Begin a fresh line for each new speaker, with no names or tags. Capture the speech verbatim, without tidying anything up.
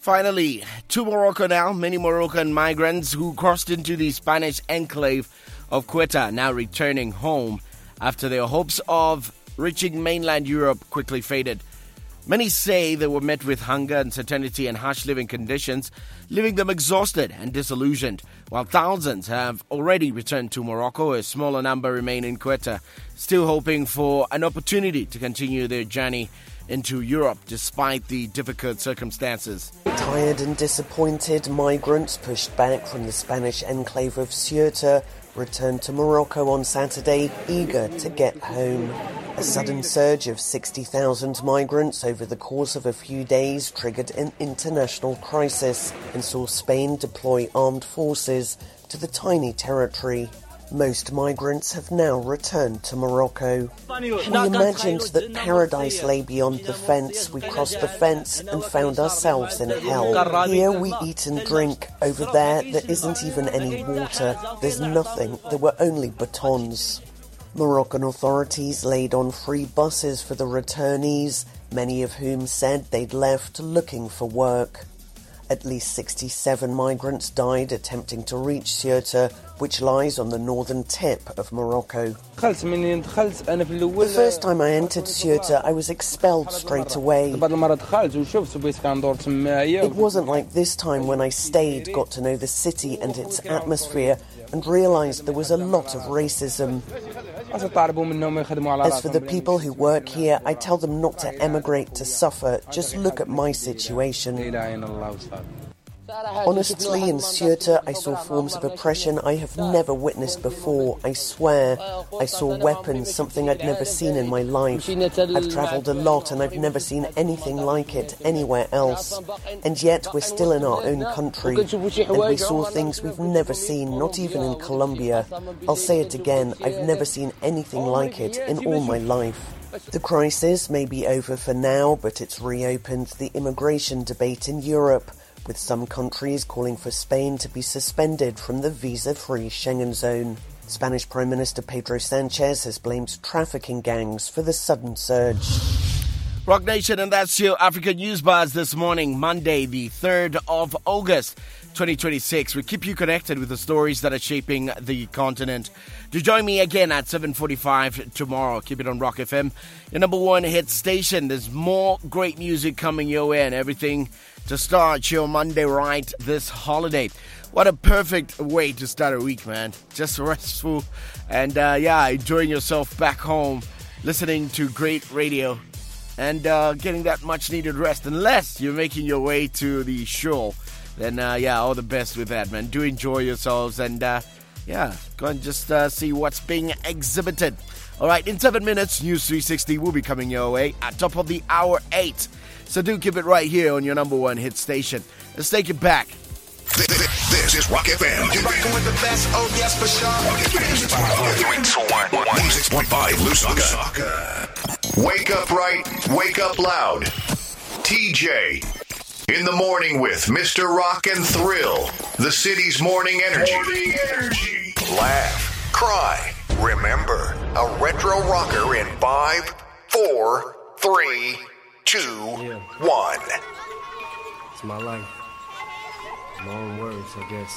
Finally, to Morocco now. Many Moroccan migrants who crossed into the Spanish enclave of Ceuta now returning home after their hopes of reaching mainland Europe quickly faded. Many say they were met with hunger, uncertainty and harsh living conditions, leaving them exhausted and disillusioned. While thousands have already returned to Morocco, a smaller number remain in Ceuta, still hoping for an opportunity to continue their journey into Europe despite the difficult circumstances.
Tired and disappointed migrants pushed back from the Spanish enclave of Ceuta returned to Morocco on Saturday, eager to get home. A sudden surge of sixty thousand migrants over the course of a few days triggered an international crisis and saw Spain deploy armed forces to the tiny territory. Most migrants have now returned to Morocco. We imagined that paradise lay beyond the fence. We crossed the fence and found ourselves in hell. Here we eat and drink. Over there, there isn't even any water. There's nothing. There were only batons. Moroccan authorities laid on free buses for the returnees, many of whom said they'd left looking for work. At least sixty-seven migrants died attempting to reach Ceuta, which lies on the northern tip of Morocco. The first time I entered Ceuta, I was expelled straight away. It wasn't like this time when I stayed, got to know the city and its atmosphere, and realised there was a lot of racism. As for the people who work here, I tell them not to emigrate to suffer. Just look at my situation. Honestly, in Ceuta, I saw forms of oppression I have never witnessed before. I swear, I saw weapons, something I'd never seen in my life. I've travelled a lot and I've never seen anything like it anywhere else. And yet we're still in our own country. And we saw things we've never seen, not even in Colombia. I'll say it again, I've never seen anything like it in all my life. The crisis may be over for now, but it's reopened the immigration debate in Europe, with some countries calling for Spain to be suspended from the visa-free Schengen zone. Spanish Prime Minister Pedro Sanchez has blamed trafficking gangs for the sudden surge.
Rock Nation, and that's your African News Buzz this morning, Monday, the third of August, twenty twenty-six. We keep you connected with the stories that are shaping the continent. Do join me again at seven forty-five tomorrow. Keep it on Rock F M, your number one hit station. There's more great music coming your way and everything to start your Monday right this holiday. What a perfect way to start a week, man. Just restful and, uh, yeah, enjoying yourself back home, listening to great radio and uh, getting that much-needed rest. Unless you're making your way to the show, then, uh, yeah, all the best with that, man. Do enjoy yourselves and, uh, yeah, go and just uh, see what's being exhibited. All right, in seven minutes, News three sixty will be coming your way at top of the hour eight. So do keep it right here on your number one hit station. Let's take it back.
This, this, this is Rock F M. You're rocking with the best. Oh, yes, for sure. Rock F M. one oh six point five Lusaka. Wake up right. Wake up loud. T J. In the morning with Mister Rock and Thrill. The city's morning energy. Morning energy. Laugh. Cry. Remember. A retro rocker in five, four, three, two, yeah. one.
It's my life. Long words, I guess.